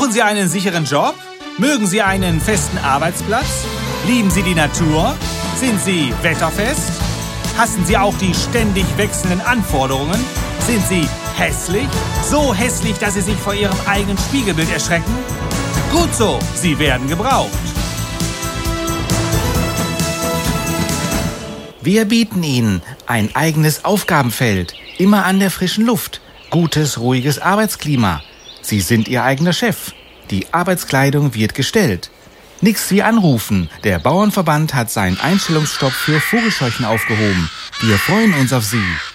Suchen Sie einen sicheren Job? Mögen Sie einen festen Arbeitsplatz? Lieben Sie die Natur? Sind Sie wetterfest? Hassen Sie auch die ständig wechselnden Anforderungen? Sind Sie hässlich? So hässlich, dass Sie sich vor Ihrem eigenen Spiegelbild erschrecken? Gut so, Sie werden gebraucht. Wir bieten Ihnen ein eigenes Aufgabenfeld, immer an der frischen Luft, gutes, ruhiges Arbeitsklima. Sie sind Ihr eigener Chef. Die Arbeitskleidung wird gestellt. Nix wie anrufen. Der Bauernverband hat seinen Einstellungsstopp für Vogelscheuchen aufgehoben. Wir freuen uns auf Sie.